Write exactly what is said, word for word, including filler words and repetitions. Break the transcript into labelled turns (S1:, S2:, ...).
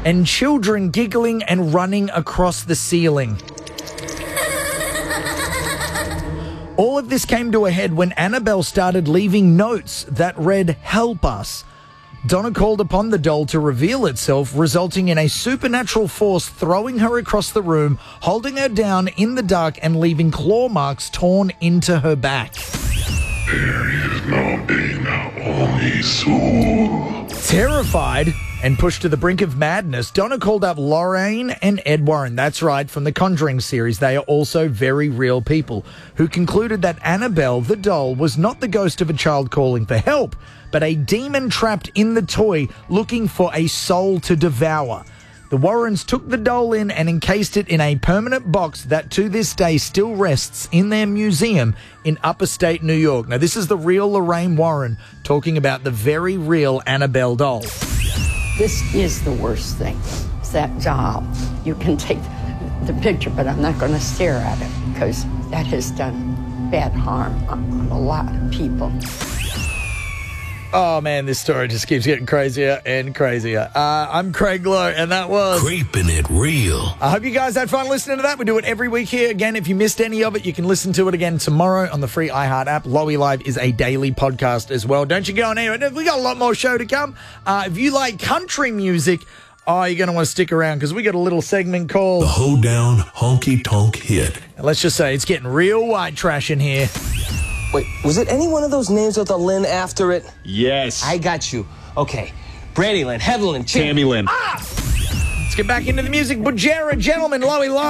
S1: and children giggling and running across the ceiling. All of this came to a head when Annabelle started leaving notes that read, "Help us." Donna called upon the doll to reveal itself, resulting in a supernatural force throwing her across the room, holding her down in the dark and leaving claw marks torn into her back.
S2: There is no pain, only soul.
S1: Terrified and pushed to the brink of madness, Donna called up Lorraine and Ed Warren. That's right, from the Conjuring series. They are also very real people who concluded that Annabelle, the doll, was not the ghost of a child calling for help, but a demon trapped in the toy looking for a soul to devour. The Warrens took the doll in and encased it in a permanent box that to this day still rests in their museum in upstate New York. Now, this is the real Lorraine Warren talking about the very real Annabelle doll.
S3: This is the worst thing. It's that doll. You can take the picture, but I'm not going to stare at it because that has done bad harm on a lot of people.
S1: Oh, man, this story just keeps getting crazier and crazier. Uh, I'm Craig Lowe, and that was...
S4: Creeping It Real.
S1: I hope you guys had fun listening to that. We do it every week here. Again, if you missed any of it, you can listen to it again tomorrow on the free iHeart app. Lowy Live is a daily podcast as well. Don't you go on anywhere. We got a lot more show to come. Uh, if you like country music, oh, you're going to want to stick around because we got a little segment called...
S4: The Hoedown Honky Tonk Hit.
S1: Let's just say it's getting real white trash in here.
S5: Wait, was it any one of those names with a Lynn after it?
S6: Yes.
S5: I got you. Okay. Brady Lynn, Heather Lynn, Cham-
S6: Tammy Lynn.
S1: Ah! Let's get back into the music. Bajera, gentlemen, Lowy Live.